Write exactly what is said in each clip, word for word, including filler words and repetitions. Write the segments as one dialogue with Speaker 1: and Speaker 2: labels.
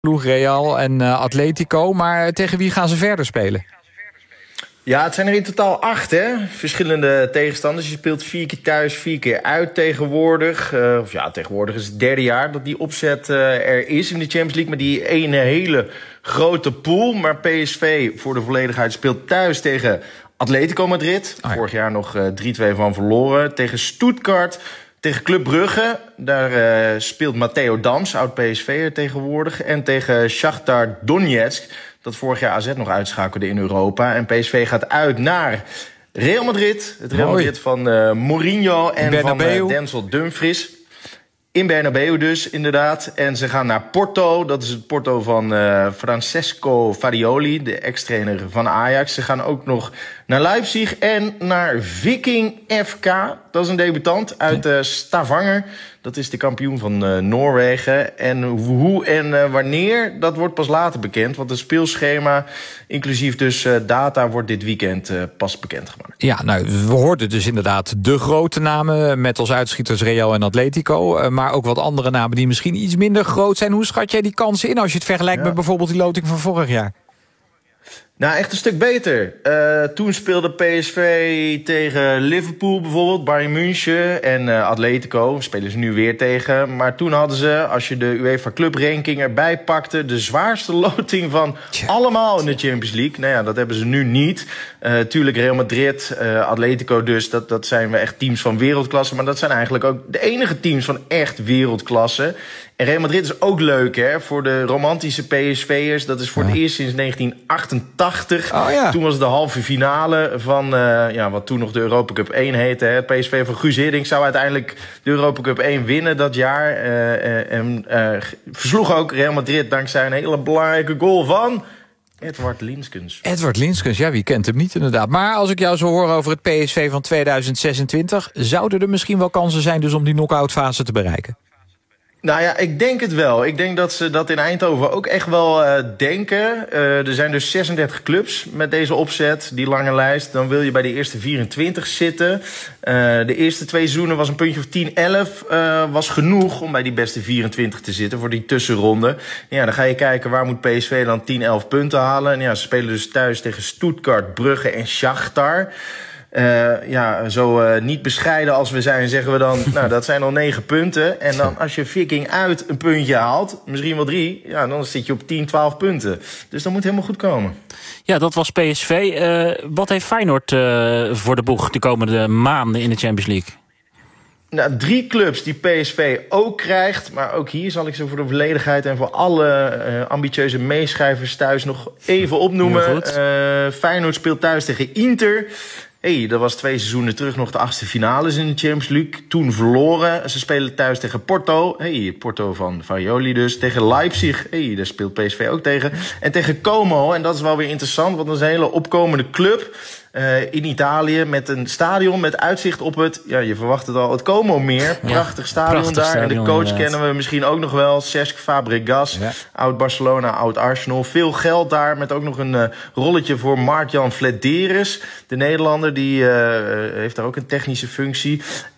Speaker 1: ploeg Real en uh, Atletico. Maar tegen wie gaan ze verder spelen?
Speaker 2: Ja, het zijn er in totaal acht, hè. Verschillende tegenstanders. Je speelt vier keer thuis, vier keer uit tegenwoordig. Uh, of ja, tegenwoordig is het derde jaar dat die opzet uh, er is in de Champions League. Maar die ene hele grote pool. Maar P S V, voor de volledigheid, speelt thuis tegen Atletico Madrid. Oh ja. Vorig jaar nog uh, drie twee van verloren. Tegen Stuttgart, tegen Club Brugge. Daar uh, speelt Matteo Dams, oud P S V'er tegenwoordig. En tegen Shakhtar Donetsk, dat vorig jaar A Z nog uitschakelde in Europa. En P S V gaat uit naar Real Madrid. Het Real Madrid van uh, Mourinho en van uh, Denzel Dumfries. In Bernabeu dus, inderdaad. En ze gaan naar Porto. Dat is het Porto van uh, Francesco Farioli, de ex-trainer van Ajax. Ze gaan ook nog naar Leipzig en naar Viking F K. Dat is een debutant uit uh, Stavanger. Dat is de kampioen van uh, Noorwegen. En hoe en uh, wanneer, dat wordt pas later bekend. Want het speelschema, inclusief dus uh, data, wordt dit weekend uh, pas bekendgemaakt.
Speaker 1: Ja, nou, we hoorden dus inderdaad de grote namen, met als uitschieters Real en Atletico. Uh, maar ook wat andere namen die misschien iets minder groot zijn. Hoe schat jij die kansen in als je het vergelijkt ja. met bijvoorbeeld die loting van vorig jaar?
Speaker 2: Nou, echt een stuk beter. Uh, toen speelde P S V tegen Liverpool bijvoorbeeld, Bayern München en uh, Atletico. Spelen ze nu weer tegen. Maar toen hadden ze, als je de UEFA Club Ranking erbij pakte, de zwaarste loting van Tja. allemaal in de Champions League. Nou ja, dat hebben ze nu niet. Uh, tuurlijk Real Madrid, uh, Atletico dus, dat, dat zijn we echt teams van wereldklasse. Maar dat zijn eigenlijk ook de enige teams van echt wereldklasse. En Real Madrid is ook leuk, hè, voor de romantische P S V'ers. Dat is voor ja. het eerst sinds negentien achtentachtig. Oh, ja. Toen was het de halve finale van uh, ja, wat toen nog de Europa Cup één heette. Hè. Het P S V van Guus Hiddink zou uiteindelijk de Europa Cup één winnen dat jaar. Uh, uh, en uh, versloeg ook Real Madrid dankzij een hele belangrijke goal van Edward Linskens.
Speaker 1: Edward Linskens, ja, wie kent hem niet inderdaad. Maar als ik jou zo hoor over het P S V van tweeduizend zesentwintig... zouden er misschien wel kansen zijn dus om die knock-out fase te bereiken?
Speaker 2: Nou ja, ik denk het wel. Ik denk dat ze dat in Eindhoven ook echt wel uh, denken. Uh, er zijn dus zesendertig clubs met deze opzet, die lange lijst. Dan wil je bij de eerste vierentwintig zitten. Uh, de eerste twee seizoenen was een puntje of tien, elf. Uh, was genoeg om bij die beste vierentwintig te zitten voor die tussenronde. Ja, dan ga je kijken waar moet P S V dan tien, elf punten halen. En ja, ze spelen dus thuis tegen Stuttgart, Brugge en Shakhtar. Uh, ja, zo uh, niet bescheiden als we zijn, zeggen we dan, nou, dat zijn al negen punten. En dan als je Viking uit een puntje haalt, misschien wel drie, ja, dan zit je op tien, twaalf punten. Dus dat moet helemaal goed komen.
Speaker 3: Ja, dat was P S V. Uh, wat heeft Feyenoord uh, voor de boeg de komende maanden in de Champions League?
Speaker 2: Nou, drie clubs die P S V ook krijgt. Maar ook hier zal ik ze voor de volledigheid en voor alle uh, ambitieuze meeschrijvers thuis nog even opnoemen. Uh, Feyenoord speelt thuis tegen Inter. Hey, dat was twee seizoenen terug nog de achtste finales in de Champions League. Toen verloren. Ze spelen thuis tegen Porto. Hey, Porto van Farioli dus. Tegen Leipzig. Hey, daar speelt P S V ook tegen. En tegen Como. En dat is wel weer interessant, want dat is een hele opkomende club. Uh, in Italië met een stadion met uitzicht op het, ja, je verwacht het al, het Como meer. Prachtig stadion ja, prachtig daar. Stadion, en de coach inderdaad. Kennen we misschien ook nog wel. Cesc Fabregas, ja. Oud Barcelona, oud Arsenal. Veel geld daar, met ook nog een uh, rolletje voor Marc-Jan Flederis. De Nederlander, die uh, heeft daar ook een technische functie.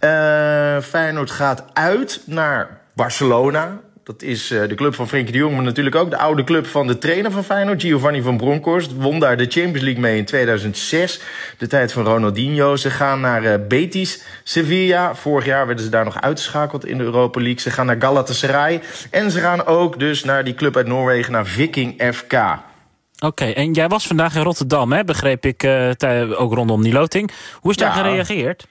Speaker 2: Uh, Feyenoord gaat uit naar Barcelona. Dat is uh, de club van Frenkie de Jong, maar natuurlijk ook de oude club van de trainer van Feyenoord, Giovanni van Bronckhorst. Won daar de Champions League mee in tweeduizend zes, de tijd van Ronaldinho. Ze gaan naar uh, Betis Sevilla. Vorig jaar werden ze daar nog uitgeschakeld in de Europa League. Ze gaan naar Galatasaray. En ze gaan ook dus naar die club uit Noorwegen, naar Viking F K.
Speaker 3: Oké, okay, en jij was vandaag in Rotterdam, hè? Begreep ik, uh, ook rondom die loting. Hoe is daar ja. gereageerd?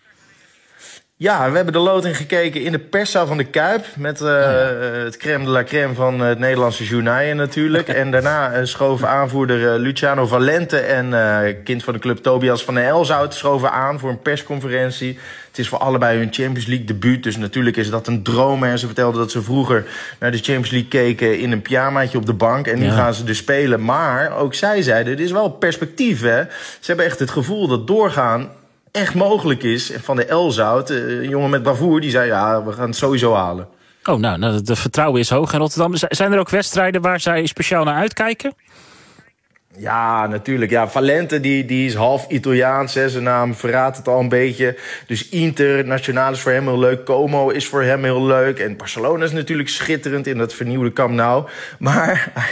Speaker 2: Ja, we hebben de loting gekeken in de perszaal van de Kuip. Met uh, ja. het crème de la crème van het Nederlandse journaal natuurlijk. En daarna uh, schoven aanvoerder uh, Luciano Valente en uh, kind van de club Tobias van der Elzout schoven aan voor een persconferentie. Het is voor allebei hun Champions League debuut. Dus natuurlijk is dat een droom. En ze vertelden dat ze vroeger naar de Champions League keken in een pyjamaatje op de bank. En nu ja. gaan ze dus spelen. Maar ook zij zeiden, dit is wel perspectief, hè. Ze hebben echt het gevoel dat doorgaan echt mogelijk is. En Van der Elzout, een jongen met bravoer, die zei, ja, we gaan het sowieso halen.
Speaker 3: Oh, nou, nou, de vertrouwen is hoog in Rotterdam. Zijn er ook wedstrijden waar zij speciaal naar uitkijken?
Speaker 2: Ja, natuurlijk. Ja, Valente die, die is half Italiaans. Hè. Zijn naam verraadt het al een beetje. Dus Internationaal is voor hem heel leuk. Como is voor hem heel leuk. En Barcelona is natuurlijk schitterend in dat vernieuwde Camp Nou. Maar